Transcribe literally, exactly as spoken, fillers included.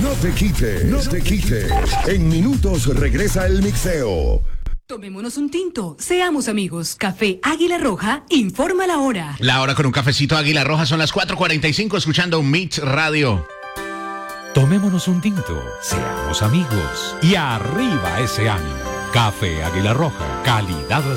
No te quites, no te quites. En minutos regresa el mixeo. Tomémonos un tinto, seamos amigos. Café Águila Roja, informa la hora. La hora con un cafecito Águila Roja son las cuatro cuarenta y cinco, escuchando Mix Radio. Tomémonos un tinto, seamos amigos y arriba ese ánimo. Café Águila Roja, calidad